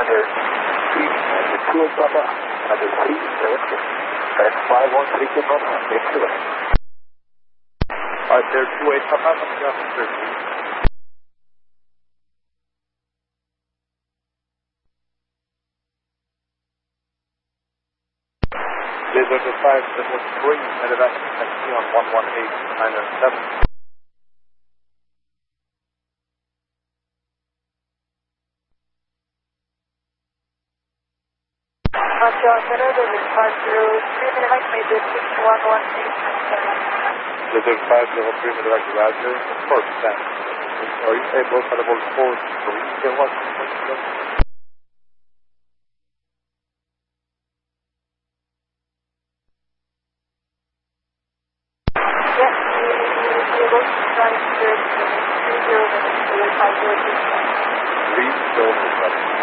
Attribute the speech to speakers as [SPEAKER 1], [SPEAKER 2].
[SPEAKER 1] 2 Papa, under 370. That's 513 Papa, next to it.
[SPEAKER 2] There 28 Papa, coming off of 13. Desert 573, and evacuation taxi on 118.997.
[SPEAKER 3] Montreal Center, Desert 503, minute major 6118.
[SPEAKER 2] Desert 503, minute Roger, first send. Are you able to level 43, get what?
[SPEAKER 3] Yes, we will try to 30 minutes, 30 minutes, 5
[SPEAKER 2] 3 0